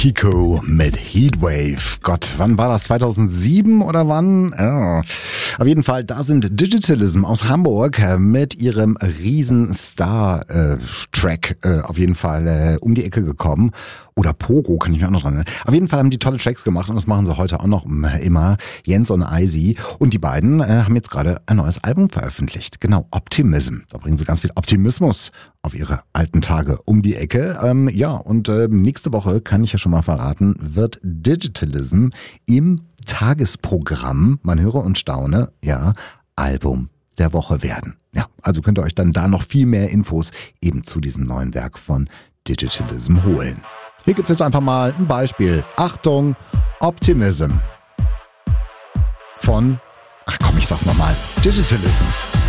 Kiko mit Heatwave. Gott, wann war das? 2007 oder wann? Ja. Auf jeden Fall, da sind Digitalism aus Hamburg mit ihrem Riesen-Star-Track auf jeden Fall um die Ecke gekommen. Oder Pogo, kann ich mich auch noch dran erinnern. Auf jeden Fall haben die tolle Tracks gemacht und das machen sie heute auch noch immer. Jens und Eisi. Und die beiden haben jetzt gerade ein neues Album veröffentlicht. Genau, Optimism. Da bringen sie ganz viel Optimismus auf ihre alten Tage um die Ecke. Und nächste Woche, kann ich ja schon mal verraten, wird Digitalism im Tagesprogramm, man höre und staune, ja, Album der Woche werden. Ja, also könnt ihr euch dann da noch viel mehr Infos eben zu diesem neuen Werk von Digitalism holen. Hier gibt's jetzt einfach mal ein Beispiel. Achtung, Optimism von, ich sag's nochmal, Digitalism.